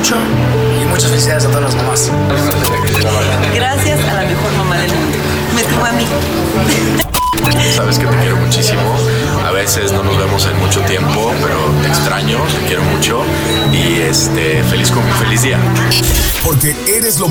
mucho y muchas felicidades a todas las mamás. Gracias a la mejor mamá del mundo. Me tuvo a mí. Sabes que te quiero muchísimo. A veces no nos vemos en mucho tiempo, pero te extraño, te quiero mucho y feliz día. Porque eres lo